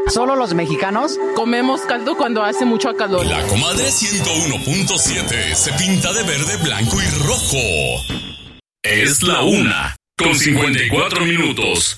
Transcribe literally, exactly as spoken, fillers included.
¿Solo los mexicanos? Comemos caldo cuando hace mucho calor. La Comadre ciento uno punto siete se pinta de verde, blanco y rojo. Es la una, con cincuenta y cuatro minutos.